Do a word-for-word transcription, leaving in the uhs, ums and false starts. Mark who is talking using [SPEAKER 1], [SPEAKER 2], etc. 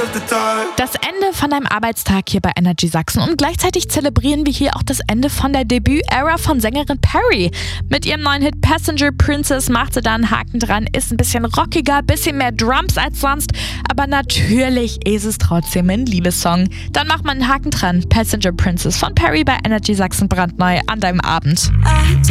[SPEAKER 1] Das Ende von einem Arbeitstag hier bei Energy Sachsen und gleichzeitig zelebrieren wir hier auch das Ende von der Debüt-Ära von Sängerin Perry. Mit ihrem neuen Hit Passenger Princess macht sie da einen Haken dran, ist ein bisschen rockiger, bisschen mehr Drums als sonst, aber natürlich ist es trotzdem ein Liebessong. Dann macht man einen Haken dran, Passenger Princess von Perry bei Energy Sachsen brandneu an deinem Abend.